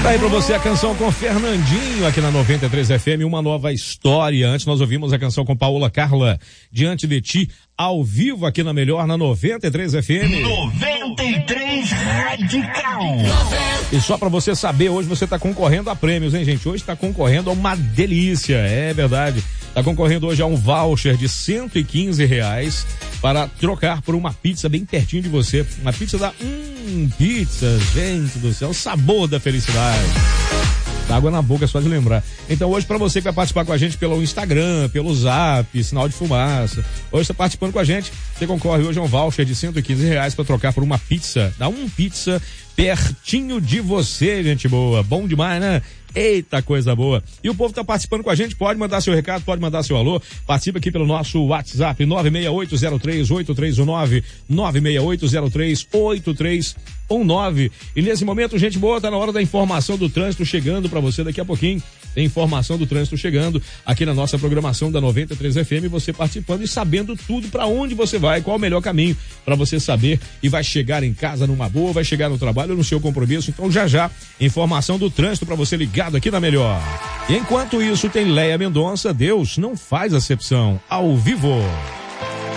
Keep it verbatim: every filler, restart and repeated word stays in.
Tá aí pra você a canção com Fernandinho aqui na noventa e três F M, Uma Nova História. Antes nós ouvimos a canção com Paola Carla, Diante de Ti, ao vivo aqui na Melhor, na noventa e três F M. noventa e três Radical. E só pra você saber, hoje você tá concorrendo a prêmios, hein, gente? Hoje tá concorrendo a uma delícia, é verdade. Tá concorrendo hoje a um voucher de cento e quinze reais para trocar por uma pizza bem pertinho de você. Uma pizza da Hum Pizza, gente do céu, o sabor da felicidade. Dá água na boca só de lembrar. Então hoje, pra você que vai participar com a gente pelo Instagram, pelo Zap, Sinal de Fumaça, hoje tá participando com a gente, você concorre hoje a um voucher de cento e quinze reais para trocar por uma pizza, da Um Pizza, pertinho de você, gente boa. Bom demais, né? Eita, coisa boa. E o povo tá participando com a gente, pode mandar seu recado, pode mandar seu alô, participa aqui pelo nosso WhatsApp, nove seis oito zero três oito três um nove, nove seis oito zero três oito três um nove. E nesse momento, gente boa, tá na hora da informação do trânsito chegando pra você daqui a pouquinho. Tem informação do trânsito chegando aqui na nossa programação da noventa e três F M, você participando e sabendo tudo pra onde você vai, qual o melhor caminho pra você saber e vai chegar em casa numa boa, vai chegar no trabalho, no seu compromisso. Então já já, informação do trânsito pra você ligado aqui na Melhor. E enquanto isso tem Leia Mendonça, Deus não faz acepção, ao vivo.